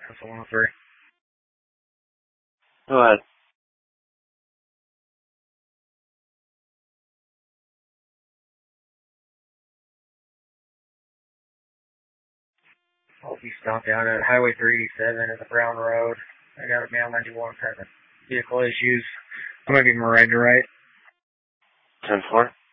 That's 103. Go ahead. I'll be stopped down at Highway 387 at the Brown Road. I got a male 91 having vehicle issues. I'm going to give him a ride to right. 10-4.